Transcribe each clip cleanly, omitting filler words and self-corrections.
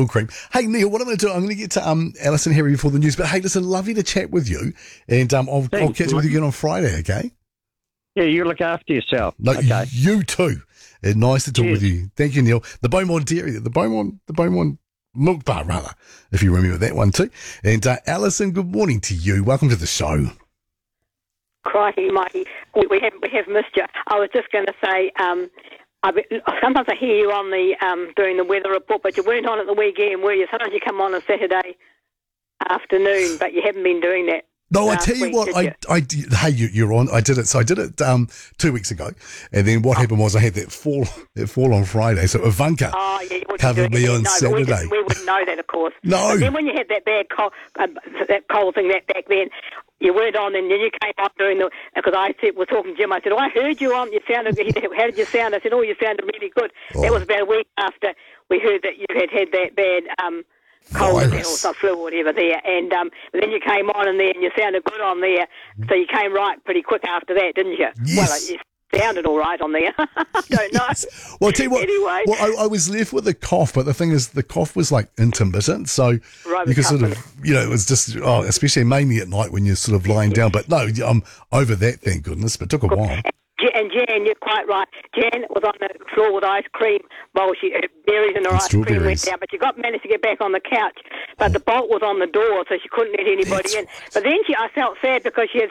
All cream. Hey, Neil, what I'm going to do, I'm going to get to Alison Harry before the news. But hey, listen, lovely to chat with you. And I'll catch up with you again on Friday, okay? Yeah, you look after yourself. No, okay. You too. Nice to talk with you. Thank you, Neil. The Beaumont Dairy, the Beaumont Milk Bar, rather, if you remember that one too. And Alison, good morning to you. Welcome to the show. Crikey, Mikey, we have missed you. I was just going to say, sometimes I hear you on the doing the weather report, but you weren't on at the weekend, were you? Sometimes you come on Saturday afternoon, but you haven't been doing that. No, I tell you what, I did. Hey, you're on. I did it. So I did it 2 weeks ago, and then what happened was I had that fall on Friday. So Ivanka covered me on Saturday. We wouldn't know that, of course. No. But then when you had that bad cold thing back then, you weren't on, and then you came on doing the. Because was talking to Jim. I said, I heard you on. You sounded. How did you sound? I said, you sounded really good. Oh. That was about a week after we heard that you had that bad. Cold or some flu or whatever there, and then you came on and you sounded good on there, so you came right pretty quick after that, didn't you? Yes. Well, you sounded all right on there. Don't know. Yes. Well, I'll tell you what, anyway. Well, I was left with a cough, but the thing is, the cough was like intermittent, so you could sort of, it was just, especially mainly at night when you're sort of lying down, but no, I'm over that, thank goodness, but it took a while. And Jan, you're quite right. Jan was on the floor with ice cream bowl. Her berries and her ice cream went down, but she managed to get back on the couch. But the bolt was on the door, so she couldn't let anybody in. But then I felt sad because she had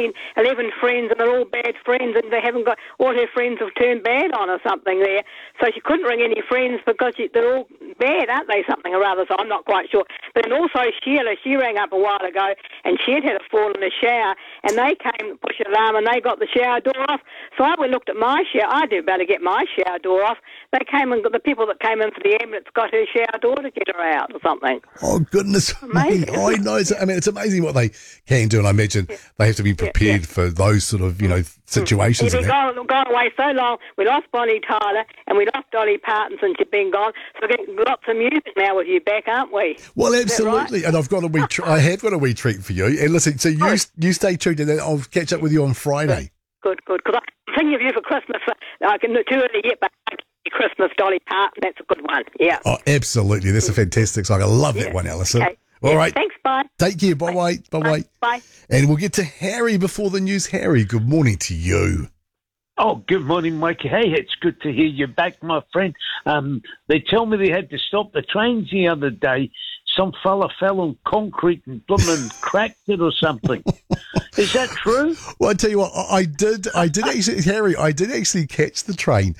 11 friends, and they're all bad friends, and they haven't got, all her friends have turned bad on or something there. So she couldn't ring any friends because they're all bad, aren't they, something or other, so I'm not quite sure. But then also Sheila, she rang up a while ago, and she had a fall in the shower, and they came to push an alarm, and they got the shower door off. So I went and looked at my shower. I do better get my shower door off. They came and the people that came in for the ambulance got her shower door to get her out or something. Oh, goodness me. I know. I mean, it's amazing what they can do, and I imagine they have to be prepared for those sort of, situations. She's been gone away so long. We lost Bonnie Tyler and we lost Dolly Parton since she's been gone. So we're getting lots of music now with you back, aren't we? Well, absolutely. Right? And I've got a wee I have got a wee treat for you. And listen, so you stay tuned, and then I'll catch up with you on Friday. Good. Because I'm thinking of you for Christmas. I can do too early yet, but Christmas Dolly Parton, that's a good one. Yeah. Oh, absolutely. That's a fantastic song. I love that one, Alison. Okay. All right. Thanks, bye. Take care. Bye-bye. Bye-bye. Bye. And we'll get to Harry before the news. Harry, good morning to you. Oh, good morning, Mikey. Hey, it's good to hear you back, my friend. They tell me they had to stop the trains the other day. Some fella fell on concrete and blooming cracked it or something. Is that true? Well, I tell you what, I did actually, Harry, I did actually catch the train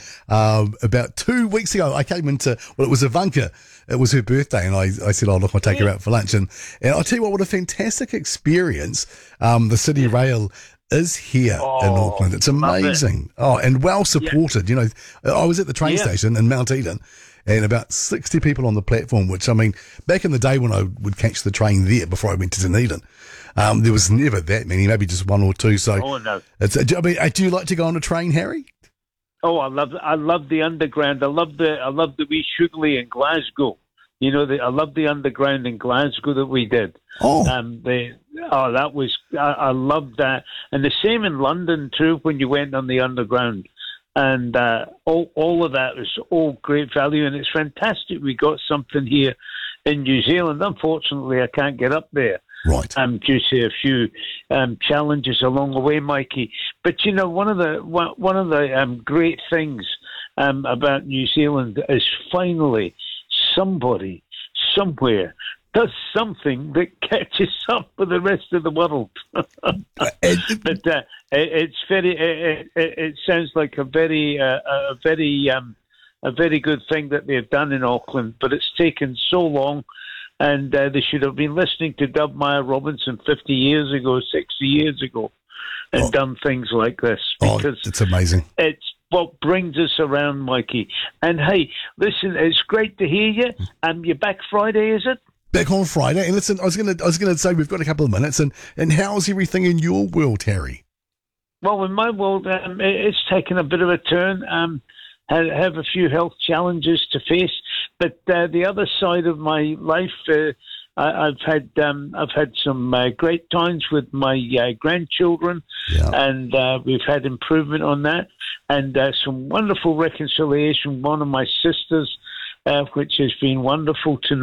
about 2 weeks ago. I came into, it was Ivanka. It was her birthday, and I said, look, I'll take her out for lunch. And I'll tell you what a fantastic experience the City Rail is here in Auckland. It's amazing. And well supported. Yeah. I was at the train station in Mount Eden, and about 60 people on the platform, which, I mean, back in the day when I would catch the train there before I went to Dunedin, there was never that many, maybe just one or two. So, no. Do you like to go on a train, Harry? Oh, I love the underground. I love the wee Sugarley in Glasgow. I love the underground in Glasgow that we did. That was, I loved that. And the same in London too, when you went on the underground. And all of that was all great value, and it's fantastic we got something here in New Zealand. Unfortunately, I can't get up there. Right. Due to a few challenges along the way, Mikey. But one of the great things about New Zealand is finally somebody somewhere does something that catches up with the rest of the world. But it's very. It sounds like a very good thing that they've done in Auckland, but it's taken so long. And they should have been listening to Dub Maya Robinson 50 years ago, 60 years ago, and done things like this. Because it's amazing. It's what brings us around, Mikey. And hey, listen, it's great to hear you. You're back Friday, is it? Back on Friday. And listen, I was gonna say we've got a couple of minutes. And how's everything in your world, Harry? Well, in my world, it's taken a bit of a turn. Have a few health challenges to face, but the other side of my life, I've had some great times with my grandchildren, and we've had improvement on that, and some wonderful reconciliation. One of my sisters, which has been wonderful to